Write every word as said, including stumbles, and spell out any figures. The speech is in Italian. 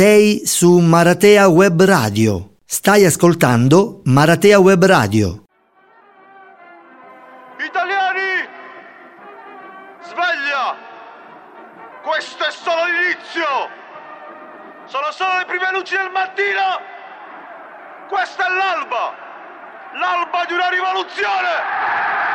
Sei su Maratea Web Radio. Stai ascoltando Maratea Web Radio. Italiani, sveglia! Questo è solo l'inizio! Sono solo le prime luci del mattino! Questa è l'alba! L'alba di una rivoluzione!